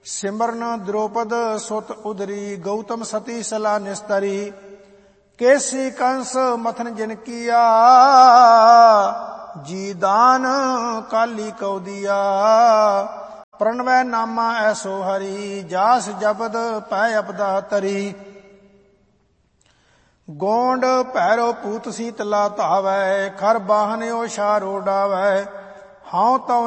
सिमरन द्रौपद सुत उदरी, गौतम सती सला निस्तरी, केसी कंस मथन जिन किया, जी दान काली कौ दिया। प्रणवै नामा ऐसो हरि, जास जपद पै अपदा तरी। गोंड भैरो पूत सीतला धावै, खर बाहन ओछारो डावै, हाउ तौ